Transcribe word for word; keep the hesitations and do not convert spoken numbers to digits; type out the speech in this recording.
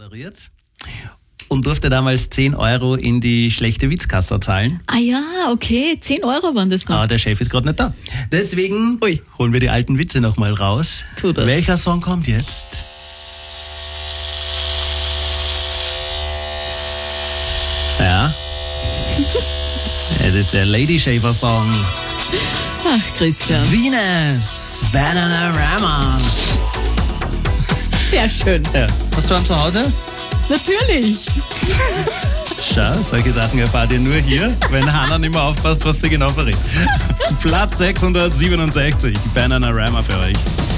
moderiert und durfte damals zehn Euro in die schlechte Witzkasse zahlen. Ah ja, okay, zehn Euro waren das noch. Aber der Chef ist gerade nicht da. Deswegen Ui. holen wir die alten Witze nochmal raus. Tu das. Welcher Song kommt jetzt? Ja. Es ist der Lady Shaver Song. Ach, Christian. Venus, Bananarama. Sehr schön. Ja. Hast du einen zu Hause? Natürlich. Schau, solche Sachen erfahrt ihr nur hier, wenn Hannah nicht mehr aufpasst, was sie genau verrät. Platz sechshundertsiebenundsechzig, Bananarama für euch.